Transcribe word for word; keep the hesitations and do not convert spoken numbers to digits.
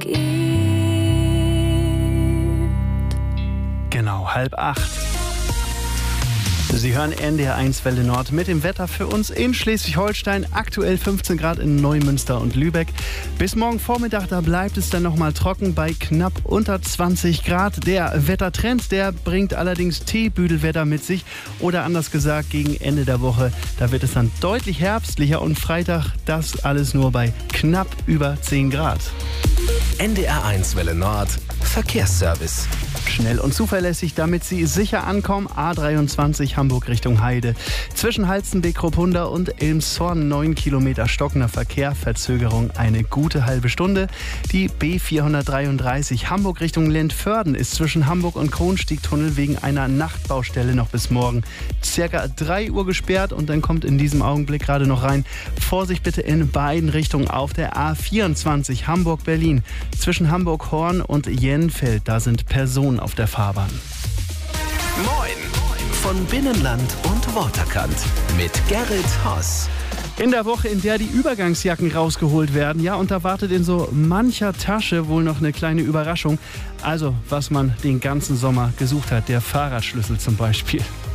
gibt. Genau, halb acht. Sie hören N D R eins Welle Nord mit dem Wetter für uns in Schleswig-Holstein. Aktuell fünfzehn Grad in Neumünster und Lübeck. Bis morgen Vormittag, da bleibt es dann nochmal trocken bei knapp unter zwanzig Grad. Der Wettertrend, der bringt allerdings Teebüdelwetter mit sich. Oder anders gesagt, gegen Ende der Woche, da wird es dann deutlich herbstlicher. Und Freitag, das alles nur bei knapp über zehn Grad. N D R eins Welle Nord, Verkehrsservice. Schnell und zuverlässig, damit Sie sicher ankommen. A dreiundzwanzig Hamburg Richtung Heide. Zwischen Halstenbeck-Kruppunda und Elmshorn neun Kilometer stockender Verkehr. Verzögerung eine gute halbe Stunde. Die B vierhundertdreiunddreißig Hamburg Richtung Lentförden ist zwischen Hamburg und Kronstiegtunnel wegen einer Nachtbaustelle noch bis morgen circa drei Uhr gesperrt. Und dann kommt in diesem Augenblick gerade noch rein: Vorsicht bitte in beiden Richtungen auf der A vierundzwanzig Hamburg-Berlin. Zwischen Hamburg-Horn und Jenfeld, da sind Personen auf der Fahrbahn. Moin von Binnenland und Waterkant mit Gerrit Haas. In der Woche, in der die Übergangsjacken rausgeholt werden, ja, und da wartet in so mancher Tasche wohl noch eine kleine Überraschung. Also, was man den ganzen Sommer gesucht hat, der Fahrradschlüssel zum Beispiel.